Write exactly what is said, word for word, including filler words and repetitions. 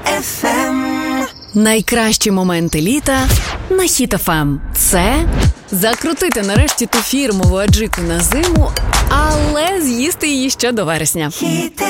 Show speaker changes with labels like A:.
A: еф ем.
B: Найкращі моменти літа на Хіт еф ем. Це закрутити нарешті ту фірмову аджику на зиму, але з'їсти її ще до вересня.
A: Хіт